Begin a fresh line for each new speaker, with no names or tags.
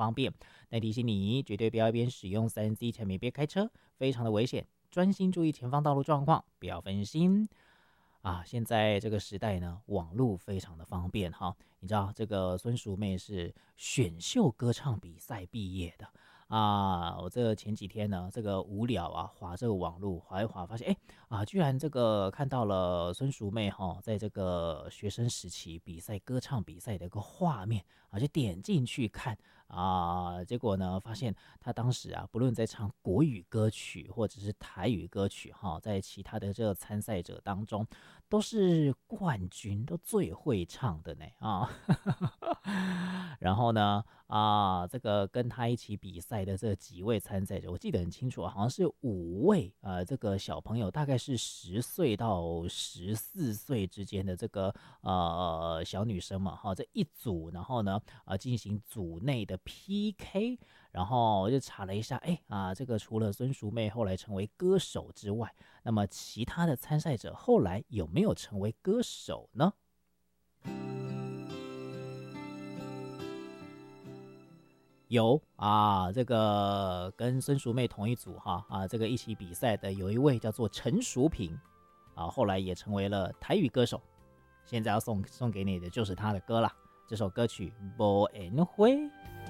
方便。但提醒你，绝对不要一边使用3C 产品边开车，非常的危险。专心注意前方道路状况，不要分心。现在这个时代呢，网络非常的方便哈。你知道这个孙淑妹是选秀歌唱比赛毕业的我这前几天呢，这个无聊滑这个网络滑一滑，发现居然这个看到了孙淑妹在这个学生时期比赛歌唱比赛的一个画面就点进去看结果呢，发现她当时不论在唱国语歌曲或者是台语歌曲在其他的这个参赛者当中都是冠军，都最会唱的呢然后呢这个跟他一起比赛的这几位参赛者，我记得很清楚好像是5位这个小朋友，大概是10岁到14岁之间的这个小女生嘛这一组，然后呢进行组内的 PK， 然后我就查了一下这个除了孙淑妹后来成为歌手之外，那么其他的参赛者后来有没有成为歌手呢？有这个跟孙淑妹同一组这个一起比赛的有一位叫做陈淑萍后来也成为了台语歌手。现在要送给你的就是他的歌啦，这首歌曲《无缘花》。